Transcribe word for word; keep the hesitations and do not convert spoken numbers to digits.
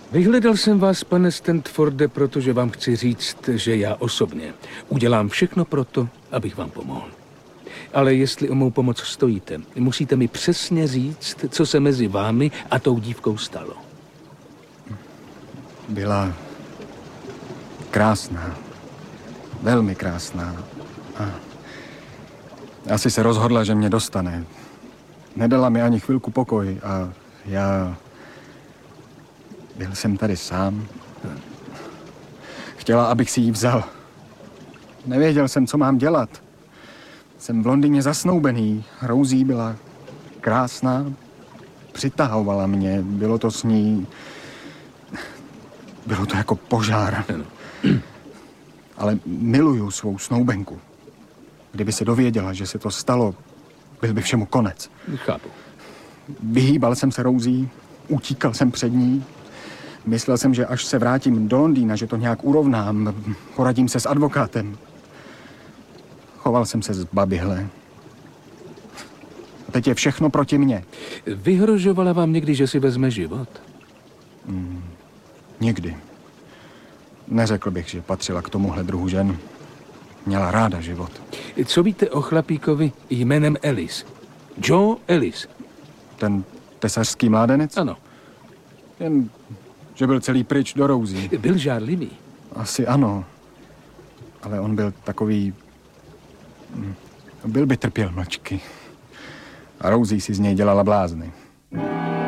Vyhledal jsem vás, pane Stanforde, protože vám chci říct, že já osobně udělám všechno proto, abych vám pomohl. Ale jestli o mou pomoc stojíte, musíte mi přesně říct, co se mezi vámi a tou dívkou stalo. Byla krásná. Velmi krásná. A asi se rozhodla, že mě dostane. Nedala mi ani chvilku pokoj a já... Byl jsem tady sám. Chtěla, abych si ji vzal. Nevěděl jsem, co mám dělat. Jsem v Londýně zasnoubený. Rosie byla krásná. Přitahovala mě. Bylo to s ní... Bylo to jako požár. Ale miluju svou snoubenku. Kdyby se dověděla, že se to stalo, byl by všemu konec. Chápu. Vyhýbal jsem se Rosie, utíkal jsem před ní. Myslel jsem, že až se vrátím do Londýna, že to nějak urovnám, poradím se s advokátem. Choval jsem se zbaběhle. A teď je všechno proti mně. Vyhrožovala vám někdy, že si vezme život? Hmm, nikdy. Neřekl bych, že patřila k tomuhle druhu žen. Měla ráda život. Co víte o chlapíkovi jménem Ellis? Joe Ellis. Ten tesařský mládenec? Ano. Jen, že byl celý pryč do Rosie. Byl žárlivý. Asi ano. Ale on byl takový... Byl by trpěl mlčky. A Rosie si z něj dělala blázny.